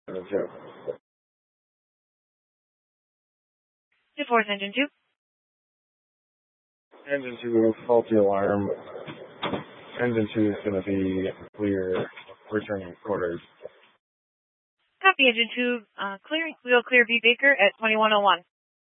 Zero. DeForce Engine 2. Engine 2, faulty alarm. Engine 2 is going to be clear, returning quarters. Copy Engine 2, clearing. We'll clear B. Baker at 2101.